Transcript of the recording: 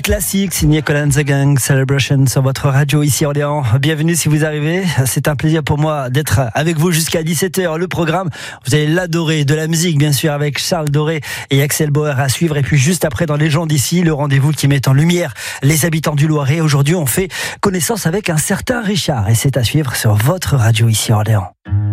classique signé Kool and the Gang, Celebration sur votre radio ici Orléans. Bienvenue si vous arrivez. C'est un plaisir pour moi d'être avec vous jusqu'à 17h. Le programme, vous allez l'adorer. De la musique, bien sûr, avec Charles Doré et Axel Bauer à suivre. Et puis juste après, dans Les gens d'ici, le rendez-vous qui met en lumière les habitants du Loiret. Aujourd'hui, on fait connaissance avec un certain Richard. Et c'est à suivre sur votre radio ici Orléans.